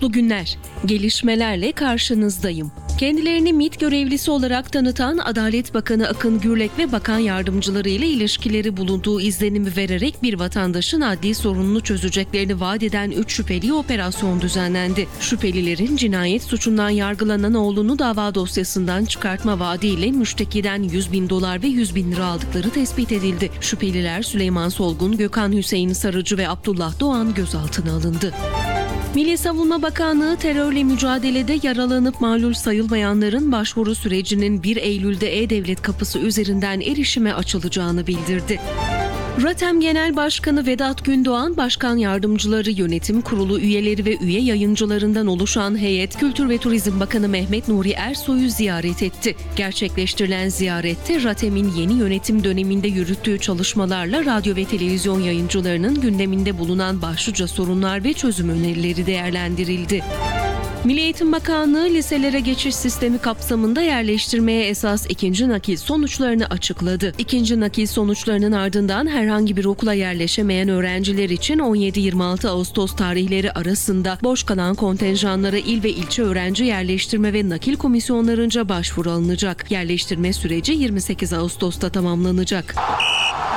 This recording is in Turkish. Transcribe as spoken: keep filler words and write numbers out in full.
Mutlu günler. Gelişmelerle karşınızdayım. Kendilerini MİT görevlisi olarak tanıtan Adalet Bakanı Akın Gürlek ve bakan yardımcıları ile ilişkileri bulunduğu izlenimi vererek bir vatandaşın adli sorununu çözeceklerini vaat eden üç şüpheli operasyon düzenlendi. Şüphelilerin cinayet suçundan yargılanan oğlunu dava dosyasından çıkartma vaadiyle müştekiden yüz bin dolar ve yüz bin lira aldıkları tespit edildi. Şüpheliler Süleyman Solgun, Gökhan Hüseyin Sarıcı ve Abdullah Doğan gözaltına alındı. Milli Savunma Bakanlığı terörle mücadelede yaralanıp malul sayılmayanların başvuru sürecinin bir Eylül'de E-Devlet kapısı üzerinden erişime açılacağını bildirdi. RATEM Genel Başkanı Vedat Gündoğan, Başkan Yardımcıları, Yönetim Kurulu üyeleri ve üye yayıncılarından oluşan heyet, Kültür ve Turizm Bakanı Mehmet Nuri Ersoy'u ziyaret etti. Gerçekleştirilen ziyarette RATEM'in yeni yönetim döneminde yürüttüğü çalışmalarla radyo ve televizyon yayıncılarının gündeminde bulunan başlıca sorunlar ve çözüm önerileri değerlendirildi. Milli Eğitim Bakanlığı liselere geçiş sistemi kapsamında yerleştirmeye esas ikinci nakil sonuçlarını açıkladı. İkinci nakil sonuçlarının ardından herhangi bir okula yerleşemeyen öğrenciler için on yedi yirmi altı Ağustos tarihleri arasında boş kalan kontenjanlara il ve ilçe öğrenci yerleştirme ve nakil komisyonlarınca başvuru alınacak. Yerleştirme süreci yirmi sekiz Ağustos'ta tamamlanacak.